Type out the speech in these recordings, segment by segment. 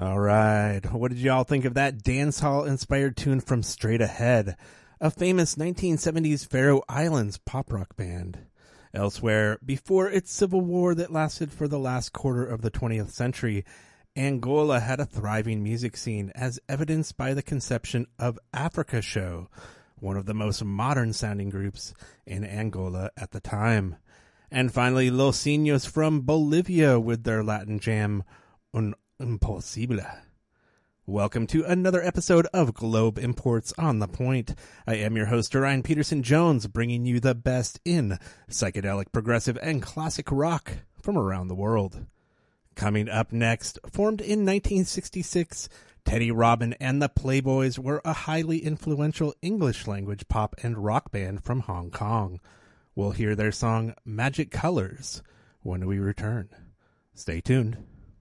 All right. What did y'all think of that dancehall-inspired tune from Straight Ahead, a famous 1970s Faroe Islands pop rock band? Elsewhere, before its civil war that lasted for the last quarter of the 20th century, Angola had a thriving music scene, as evidenced by the conception of Africa Show, one of the most modern-sounding groups in Angola at the time. And finally, Los Signos from Bolivia with their Latin jam, Un Impossible. Welcome to another episode of Globe Imports on the Point. I am your host, Ryan Peterson-Jones, bringing you the best in psychedelic, progressive, and classic rock from around the world. Coming up next, formed in 1966, Teddy Robin and the Playboys were a highly influential English-language pop and rock band from Hong Kong. We'll hear their song Magic Colors when we return. Stay tuned.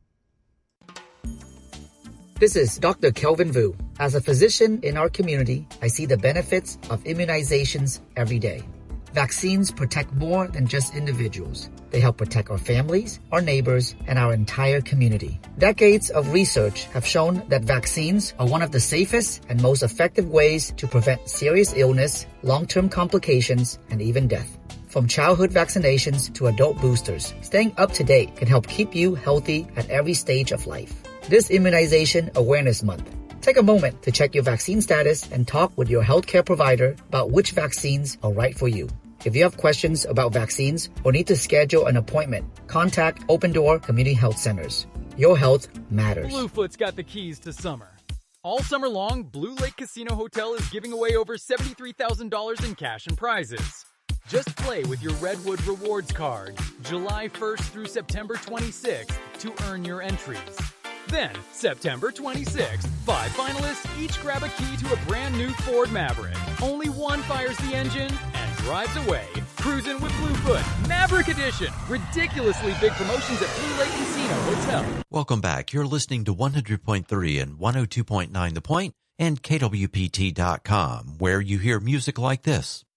This is Dr. Kelvin Vu. As a physician in our community, I see the benefits of immunizations every day. Vaccines protect more than just individuals. They help protect our families, our neighbors, and our entire community. Decades of research have shown that vaccines are one of the safest and most effective ways to prevent serious illness, long-term complications, and even death. From childhood vaccinations to adult boosters, staying up to date can help keep you healthy at every stage of life. This Immunization Awareness Month, take a moment to check your vaccine status and talk with your healthcare provider about which vaccines are right for you. If you have questions about vaccines or need to schedule an appointment, contact Open Door Community Health Centers. Your health matters. Bluefoot's got the keys to summer. All summer long, Blue Lake Casino Hotel is giving away over $73,000 in cash and prizes. Just play with your Redwood Rewards card July 1st through September 26th to earn your entries. Then, September 26th, 5 finalists each grab a key to a brand new Ford Maverick. Only one fires the engine and drives away. Cruising with Bluefoot, Maverick Edition. Ridiculously big promotions at Blue Lake Casino Hotel. Welcome back. You're listening to 100.3 and 102.9 The Point and KWPT.com, where you hear music like this.